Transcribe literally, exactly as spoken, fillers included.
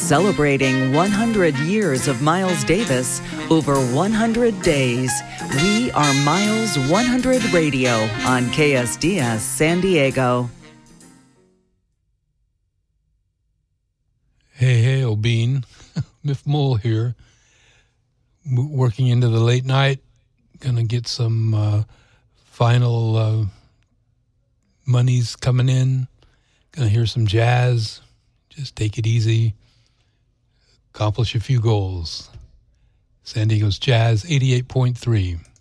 Celebrating one hundred years of Miles Davis over one hundred days. We are Miles one hundred Radio on K S D S San Diego. Hey, hey, O'Bean. Miff Mole here. M- working into the late night. Gonna get some uh, final uh, monies coming in. Gonna hear some jazz. Just take it easy. Accomplish a few goals. San Diego's Jazz eighty-eight point three.